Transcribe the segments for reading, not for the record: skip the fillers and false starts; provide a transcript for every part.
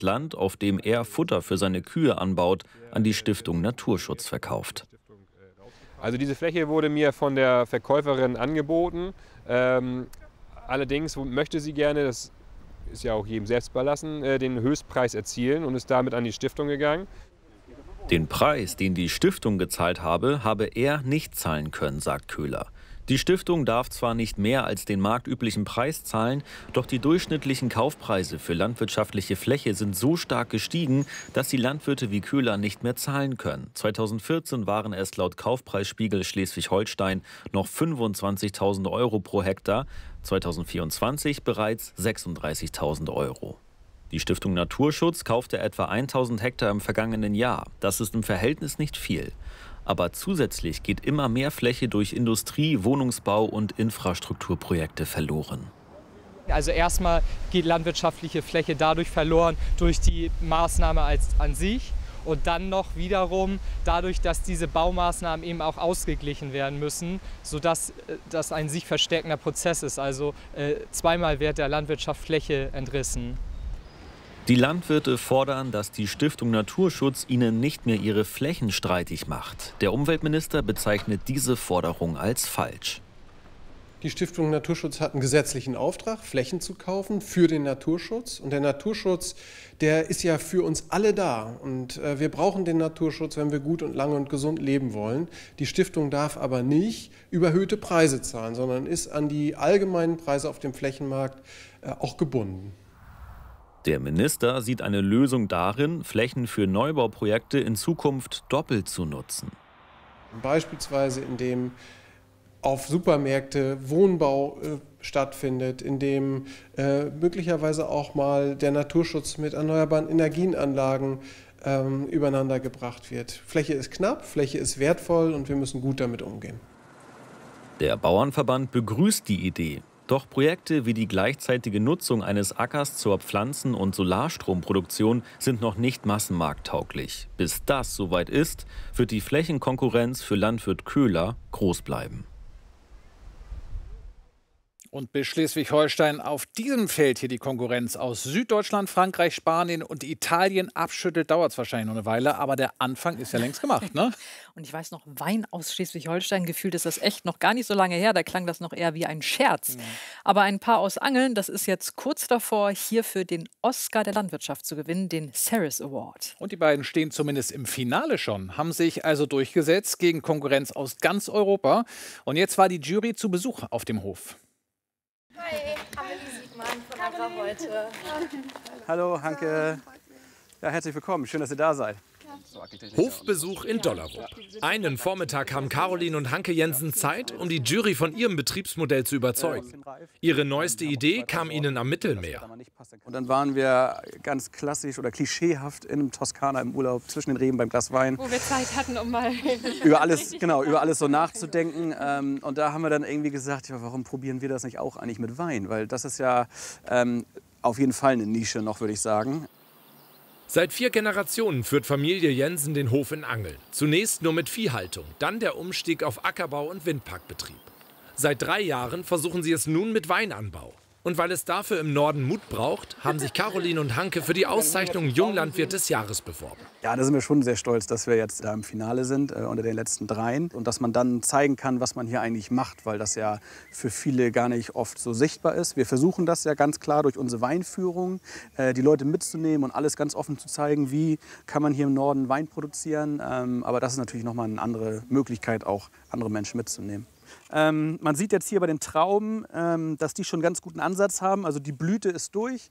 Land, auf dem er Futter für seine Kühe anbaut, an die Stiftung Naturschutz verkauft. Also diese Fläche wurde mir von der Verkäuferin angeboten. Allerdings möchte sie gerne, das ist ja auch jedem selbst überlassen, den Höchstpreis erzielen und ist damit an die Stiftung gegangen. Den Preis, den die Stiftung gezahlt habe er nicht zahlen können, sagt Köhler. Die Stiftung darf zwar nicht mehr als den marktüblichen Preis zahlen, doch die durchschnittlichen Kaufpreise für landwirtschaftliche Fläche sind so stark gestiegen, dass die Landwirte wie Köhler nicht mehr zahlen können. 2014 waren es laut Kaufpreisspiegel Schleswig-Holstein noch 25.000 € pro Hektar, 2024 bereits 36.000 €. Die Stiftung Naturschutz kaufte etwa 1.000 Hektar im vergangenen Jahr. Das ist im Verhältnis nicht viel. Aber zusätzlich geht immer mehr Fläche durch Industrie-, Wohnungsbau- und Infrastrukturprojekte verloren. Also erstmal geht landwirtschaftliche Fläche dadurch verloren, durch die Maßnahme an sich. Und dann noch wiederum dadurch, dass diese Baumaßnahmen eben auch ausgeglichen werden müssen, sodass das ein sich verstärkender Prozess ist. Also zweimal wird der Landwirtschaft Fläche entrissen. Die Landwirte fordern, dass die Stiftung Naturschutz ihnen nicht mehr ihre Flächen streitig macht. Der Umweltminister bezeichnet diese Forderung als falsch. Die Stiftung Naturschutz hat einen gesetzlichen Auftrag, Flächen zu kaufen für den Naturschutz. Und der Naturschutz, der ist ja für uns alle da. Und wir brauchen den Naturschutz, wenn wir gut und lange und gesund leben wollen. Die Stiftung darf aber nicht überhöhte Preise zahlen, sondern ist an die allgemeinen Preise auf dem Flächenmarkt auch gebunden. Der Minister sieht eine Lösung darin, Flächen für Neubauprojekte in Zukunft doppelt zu nutzen. Beispielsweise indem auf Supermärkte Wohnbau stattfindet, indem möglicherweise auch mal der Naturschutz mit erneuerbaren Energienanlagen übereinander gebracht wird. Fläche ist knapp, Fläche ist wertvoll und wir müssen gut damit umgehen. Der Bauernverband begrüßt die Idee. Doch Projekte wie die gleichzeitige Nutzung eines Ackers zur Pflanzen- und Solarstromproduktion sind noch nicht massenmarkttauglich. Bis das soweit ist, wird die Flächenkonkurrenz für Landwirt Köhler groß bleiben. Und bis Schleswig-Holstein auf diesem Feld hier die Konkurrenz aus Süddeutschland, Frankreich, Spanien und Italien abschüttelt, dauert es wahrscheinlich noch eine Weile. Aber der Anfang ist ja längst gemacht, ne? Und ich weiß noch, Wein aus Schleswig-Holstein, gefühlt ist das echt noch gar nicht so lange her. Da klang das noch eher wie ein Scherz. Aber ein Paar aus Angeln, das ist jetzt kurz davor, hierfür den Oscar der Landwirtschaft zu gewinnen, den Ceres Award. Und die beiden stehen zumindest im Finale schon, haben sich also durchgesetzt gegen Konkurrenz aus ganz Europa. Und jetzt war die Jury zu Besuch auf dem Hof. Hi, Amelie Siegmann von Agrar heute. Hallo, Hanke. Ja, herzlich willkommen. Schön, dass ihr da seid. Hofbesuch in Dollerup. Einen Vormittag haben Caroline und Hanke Jensen Zeit, um die Jury von ihrem Betriebsmodell zu überzeugen. Ihre neueste Idee kam ihnen am Mittelmeer. Und dann waren wir ganz klassisch oder klischeehaft in Toskana im Urlaub zwischen den Reben beim Glas Wein. Wo wir Zeit hatten, um mal über alles so nachzudenken. Und da haben wir dann irgendwie gesagt, ja, warum probieren wir das nicht auch eigentlich mit Wein? Weil das ist ja auf jeden Fall eine Nische noch, würde ich sagen. Seit 4 Generationen führt Familie Jensen den Hof in Angeln. Zunächst nur mit Viehhaltung, dann der Umstieg auf Ackerbau und Windparkbetrieb. Seit 3 Jahren versuchen sie es nun mit Weinanbau. Und weil es dafür im Norden Mut braucht, haben sich Caroline und Hanke für die Auszeichnung Junglandwirt des Jahres beworben. Ja, da sind wir schon sehr stolz, dass wir jetzt da im Finale sind, unter den letzten 3. Und dass man dann zeigen kann, was man hier eigentlich macht, weil das ja für viele gar nicht oft so sichtbar ist. Wir versuchen das ja ganz klar durch unsere Weinführung, die Leute mitzunehmen und alles ganz offen zu zeigen, wie kann man hier im Norden Wein produzieren. Aber das ist natürlich nochmal eine andere Möglichkeit, auch andere Menschen mitzunehmen. Man sieht jetzt hier bei den Trauben, dass die schon einen ganz guten Ansatz haben. Also die Blüte ist durch.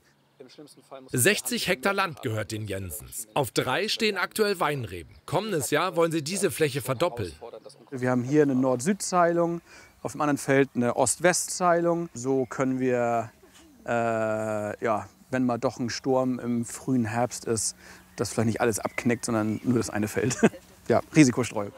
60 Hektar Land gehört den Jensens. Auf 3 stehen aktuell Weinreben. Kommendes Jahr wollen sie diese Fläche verdoppeln. Wir haben hier eine Nord-Süd-Zeilung, auf dem anderen Feld eine Ost-West-Zeilung. So können wir, wenn mal doch ein Sturm im frühen Herbst ist, das vielleicht nicht alles abknickt, sondern nur das eine Feld. Ja, Risikostreuung.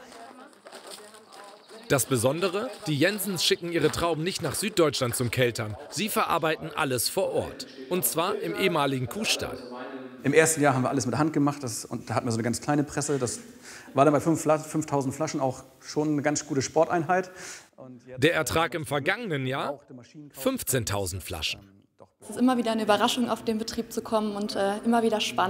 Das Besondere, die Jensens schicken ihre Trauben nicht nach Süddeutschland zum Keltern. Sie verarbeiten alles vor Ort. Und zwar im ehemaligen Kuhstall. Im ersten Jahr haben wir alles mit Hand gemacht. Und da hatten wir so eine ganz kleine Presse. Das war dann bei 5.000 Flaschen auch schon eine ganz gute Sporteinheit. Der Ertrag im vergangenen Jahr? 15.000 Flaschen. Es ist immer wieder eine Überraschung, auf den Betrieb zu kommen und immer wieder spannend.